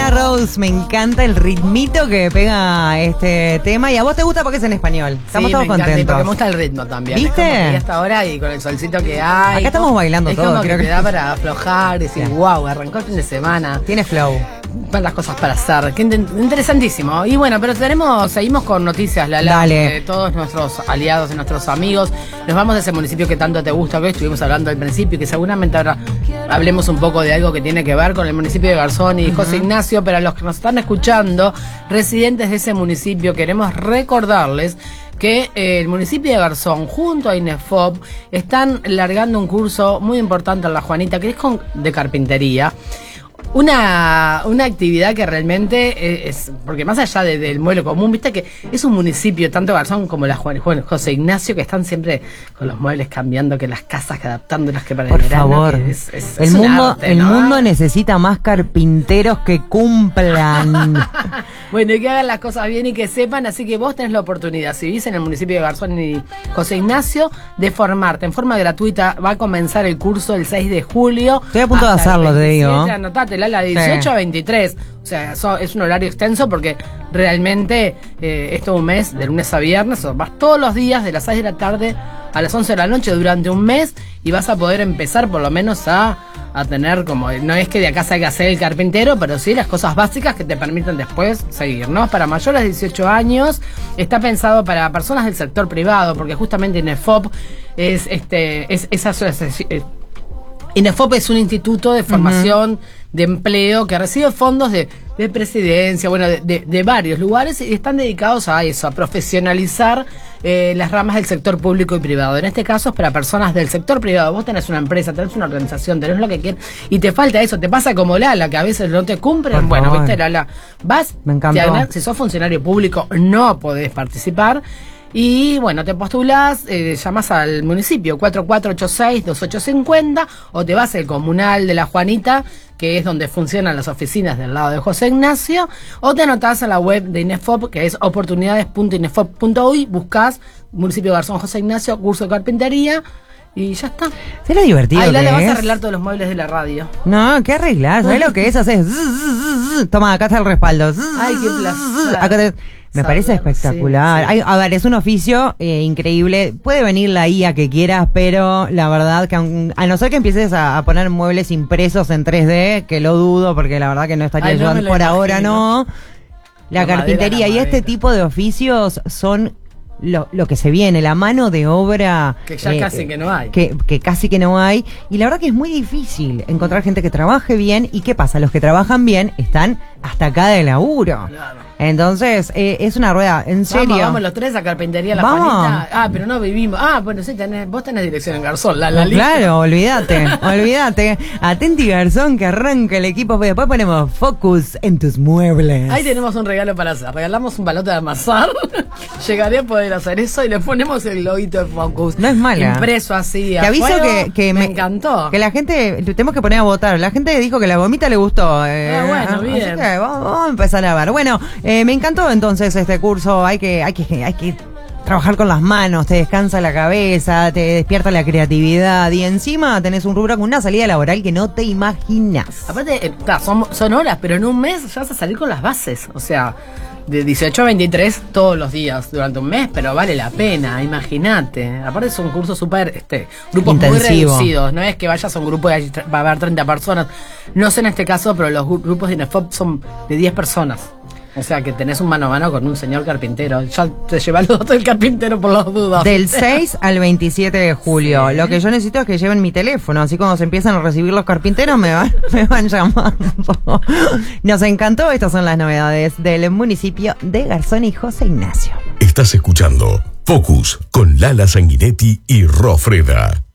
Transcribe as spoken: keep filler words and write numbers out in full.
Luna Rose, me encanta el ritmito que pega este tema. Y a vos te gusta porque es en español. Estamos sí, todos me encanta, contentos. y porque me gusta el ritmo también. ¿Viste? Es como que hasta ahora y con el solcito que hay. Acá estamos bailando es todo, como creo que que- te da para aflojar y decir, wow, arrancó el fin de semana. Tiene flow. Cuántas cosas para hacer. Qué in- interesantísimo. Y bueno, pero tenemos, seguimos con noticias, Lala, Dale. de todos nuestros aliados y nuestros amigos. Nos vamos de ese municipio que tanto te gusta, que hoy estuvimos hablando al principio, que seguramente ahora hablemos un poco de algo que tiene que ver con el municipio de Garzón y José Ignacio, pero a los que nos están escuchando, residentes de ese municipio, queremos recordarles que eh, el municipio de Garzón junto a INEFOP están largando un curso muy importante en La Juanita, que es con, de carpintería. Una, una actividad que realmente es, porque más allá de, del mueble común, viste que es un municipio, tanto Garzón como la Juan, Juan José Ignacio, que están siempre con los muebles cambiando, que las casas, que adaptándolas, que para el Por verano, favor. que es- es- el es un mundo, arte, el ¿no? mundo necesita más carpinteros que cumplan. Bueno, y que hagan las cosas bien y que sepan, así que vos tenés la oportunidad, si vivís en el municipio de Garzón y José Ignacio, de formarte en forma gratuita. Va a comenzar el curso el seis de julio. Estoy a punto de hasta el hacerlo, te digo. veintisiete, Anotate, la dieciocho Sí. a veintitrés. O sea, eso es un horario extenso porque realmente eh, es todo un mes, de lunes a viernes. O vas todos los días de las seis de la tarde a las once de la noche durante un mes y vas a poder empezar por lo menos a, a tener como, no es que de acá salga a ser el carpintero, pero sí las cosas básicas que te permiten después seguir, ¿no? Para mayores de dieciocho años, está pensado para personas del sector privado, porque justamente INEFOP es, este, es esa asociación. INEFOP es un instituto de formación, uh-huh, de empleo que recibe fondos de, de presidencia, bueno, de, de, de varios lugares, y están dedicados a eso, a profesionalizar eh, las ramas del sector público y privado. En este caso es para personas del sector privado. Vos tenés una empresa, tenés una organización, tenés lo que quieras, y te falta eso, te pasa como Lala, que a veces no te cumplen. Por bueno, favor. viste, Lala, vas, Me encantó. te ganas- si sos funcionario público no podés participar. Y bueno, te postulás, eh, llamás al municipio cuatro cuatro ocho seis, dos ocho cinco cero o te vas al comunal de La Juanita, que es donde funcionan las oficinas del lado de José Ignacio, o te anotás a la web de INEFOP, que es oportunidades punto inefop punto uy, buscás municipio de Garzón José Ignacio, curso de carpintería, y ya está. ¿Sabes lo divertido Ahí que le vas es? a arreglar todos los muebles de la radio. No, ¿qué arreglar? ¿Sabes lo que es? Haces... zzz, zzz, zzz. Toma, acá está el respaldo. Zzz, Ay, qué zzz, placer. acá te- Me Saber, parece espectacular. sí, sí. Ay, a ver, es un oficio eh, increíble. Puede venir la I A que quieras, pero la verdad que aun- a no ser que empieces a, a poner muebles impresos en tres D, que lo dudo porque la verdad que no estaría Ay, no ayudando me lo por ahora, imagino. no. La, La carpintería madera, la y este madera. tipo de oficios son lo, lo que se viene, la mano de obra Que ya casi que no hay. que, que casi que no hay, y la verdad que es muy difícil encontrar gente que trabaje bien. ¿Y qué pasa? Los que trabajan bien están hasta acá de laburo. Claro. Entonces, eh, es una rueda, en serio. Vamos, vamos los tres a carpintería La Vamos. Juanita. Ah, pero no vivimos. Ah, bueno, sí, tenés, vos tenés dirección en Garzón, la, la lista. Claro, olvídate, olvídate. Atenti Garzón, que arranca el equipo. Después ponemos focus en tus muebles. Ahí tenemos un regalo para hacer. Regalamos un balote de amasar. Llegaré a poder hacer eso y le ponemos el loguito de Focus. No es mala. Impreso así. Te a aviso fuego. que, que me, encantó. Que la gente, tenemos que poner a votar. La gente dijo que la gomita le gustó. Eh, Ah, bueno, así bien. que vamos, vamos a empezar a ver. Bueno, eh, me encantó entonces este curso. Hay que, hay que, hay que trabajar con las manos, te descansa la cabeza, te despierta la creatividad y encima tenés un rubro con una salida laboral que no te imaginas. Aparte, eh, ta, son, son horas, pero en un mes ya vas a salir con las bases. O sea, de dieciocho a veintitrés todos los días durante un mes, pero vale la pena, imagínate. Aparte es un curso súper, este, grupos Intensivo. muy reducidos. No es que vayas a un grupo y va a haber treinta personas. No sé en este caso, pero los gru- grupos de INEFOP son de diez personas. O sea que tenés un mano a mano con un señor carpintero. Ya te lleva los datos del carpintero por las dudas. Del seis al veintisiete de julio. Sí. Lo que yo necesito es que lleven mi teléfono. Así cuando se empiezan a recibir los carpinteros me van, me van llamando. Nos encantó. Estas son las novedades del municipio de Garzón y José Ignacio. Estás escuchando Focus con Lala Sanguinetti y Ro Freda.